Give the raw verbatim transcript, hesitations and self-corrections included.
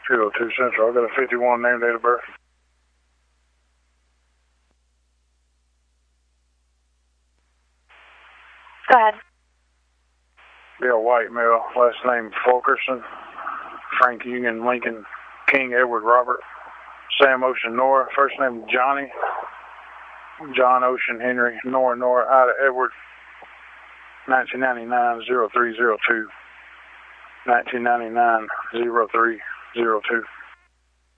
two oh two Central. I got a fifty-one name, date of birth. Go ahead. Bill White, male. Last name Fulkerson. Frank Union, Lincoln, King, Edward, Robert. Sam Ocean, Nora. First name Johnny. John Ocean, Henry, Nora, Nora, Ida, Edward. nineteen ninety-nine, oh three oh two. nineteen ninety-nine, oh three oh two.